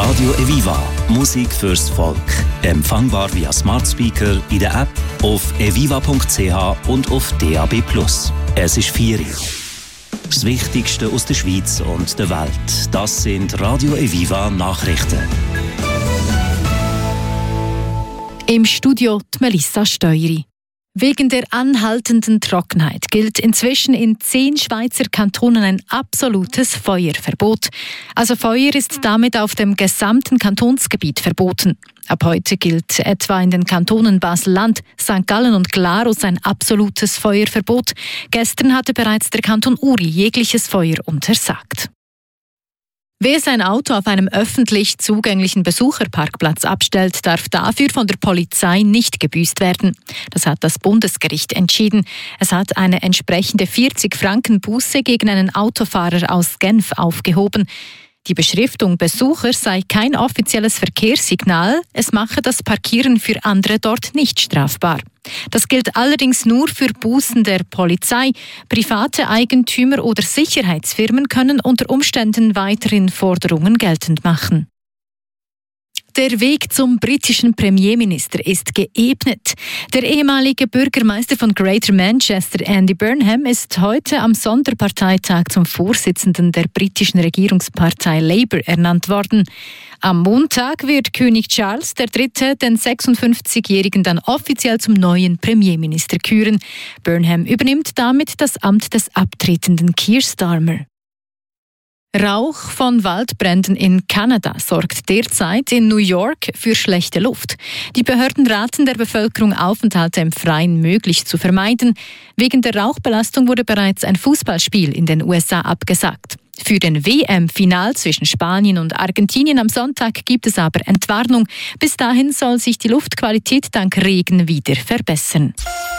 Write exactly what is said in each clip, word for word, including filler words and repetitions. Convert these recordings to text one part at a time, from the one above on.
Radio Eviva. Musik fürs Volk. Empfangbar via Smart Speaker, in der App, auf eviva punkt c h und auf D A B plus. Es ist vier Uhr. Das Wichtigste aus der Schweiz und der Welt. Das sind Radio Eviva Nachrichten. Im Studio die Melissa Steueri. Wegen der anhaltenden Trockenheit gilt inzwischen in zehn Schweizer Kantonen ein absolutes Feuerverbot. Also Feuer ist damit auf dem gesamten Kantonsgebiet verboten. Ab heute gilt etwa in den Kantonen Basel-Land, Sankt Gallen und Glarus ein absolutes Feuerverbot. Gestern hatte bereits der Kanton Uri jegliches Feuer untersagt. Wer sein Auto auf einem öffentlich zugänglichen Besucherparkplatz abstellt, darf dafür von der Polizei nicht gebüßt werden. Das hat das Bundesgericht entschieden. Es hat eine entsprechende vierzig Franken Buße gegen einen Autofahrer aus Genf aufgehoben. Die Beschriftung Besucher sei kein offizielles Verkehrssignal, es mache das Parkieren für andere dort nicht strafbar. Das gilt allerdings nur für Bußen der Polizei. Private Eigentümer oder Sicherheitsfirmen können unter Umständen weiterhin Forderungen geltend machen. Der Weg zum britischen Premierminister ist geebnet. Der ehemalige Bürgermeister von Greater Manchester, Andy Burnham, ist heute am Sonderparteitag zum Vorsitzenden der britischen Regierungspartei Labour ernannt worden. Am Montag wird König Charles der Dritte den sechsundfünfzigjährigen dann offiziell zum neuen Premierminister küren. Burnham übernimmt damit das Amt des abtretenden Keir Starmer. Rauch von Waldbränden in Kanada sorgt derzeit in New York für schlechte Luft. Die Behörden raten der Bevölkerung, Aufenthalte im Freien möglichst zu vermeiden. Wegen der Rauchbelastung wurde bereits ein Fußballspiel in den U S A abgesagt. Für den W M-Final zwischen Spanien und Argentinien am Sonntag gibt es aber Entwarnung. Bis dahin soll sich die Luftqualität dank Regen wieder verbessern.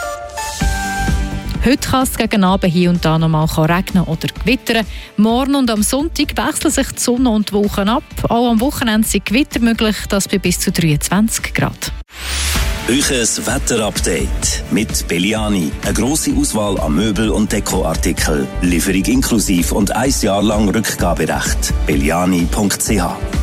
Heute kann es gegen Abend hier und da noch mal regnen oder gewittern. Morgen und am Sonntag wechseln sich die Sonne und die Wolken ab. Auch am Wochenende sind Gewitter möglich, das bei bis zu dreiundzwanzig Grad. Euches Wetterupdate mit Belliani. Eine grosse Auswahl an Möbel- und Dekoartikeln. Lieferung inklusiv und ein Jahr lang Rückgaberecht. belliani punkt c h